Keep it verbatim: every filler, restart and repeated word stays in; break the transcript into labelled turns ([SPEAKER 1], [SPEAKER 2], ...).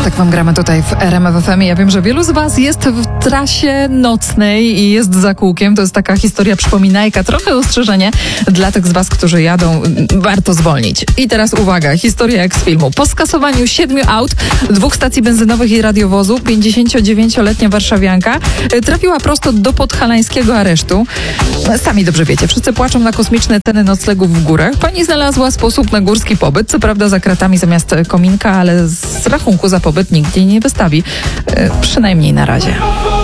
[SPEAKER 1] Tak wam gramy tutaj w R M F F M. Ja wiem, że wielu z was jest w trasie nocnej i jest za kółkiem. To jest taka historia przypominajka, trochę ostrzeżenie dla tych z was, którzy jadą. Warto zwolnić. I teraz uwaga, historia jak z filmu. Po skasowaniu siedmiu aut, dwóch stacji benzynowych i radiowozu, pięćdziesięciodziewięcioletnia warszawianka trafiła prosto do podhalańskiego aresztu. Sami dobrze wiecie, wszyscy płaczą na kosmiczne ceny noclegów w górach. Pani znalazła sposób na górski pobyt, co prawda za kratami zamiast kominka, ale z rachunku za pobyt nikt jej nie wystawi. E, przynajmniej na razie.